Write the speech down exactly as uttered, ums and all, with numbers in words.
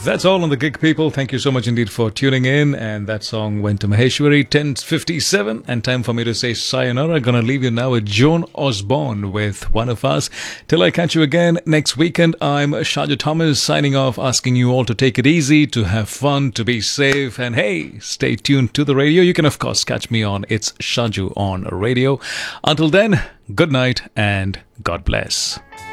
That's all on the gig, people. Thank you so much indeed for tuning in. And that song went to Maheshwari, ten fifty-seven. And time for me to say sayonara. Gonna leave you now with Joan Osborne with One of Us. Till I catch you again next weekend, I'm Shaja Thomas signing off, asking you all to take it easy, to have fun, to be safe. And hey, stay tuned to the radio. You can, of course, catch me on It's Shaju on Radio. Until then, good night and God bless.